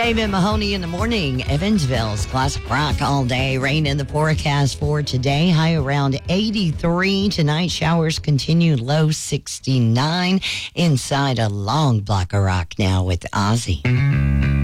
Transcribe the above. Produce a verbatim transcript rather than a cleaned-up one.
David Mahoney in the morning. Evansville's classic rock all day. Rain in the forecast for today. High around eighty-three. Tonight, showers continue. Low sixty-nine. Inside a long block of rock now with Ozzy.